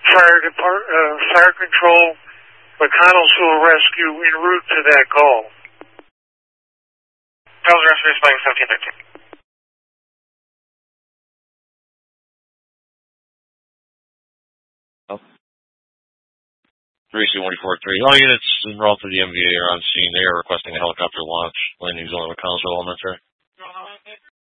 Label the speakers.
Speaker 1: Fire control, McConnellsville Rescue en route to that call.
Speaker 2: Charles Rescue responding 1713.
Speaker 3: Oh. 3C143. All units enrolled to the MVA are on scene. They are requesting a helicopter launch. Landing zone of McConnellsville Elementary.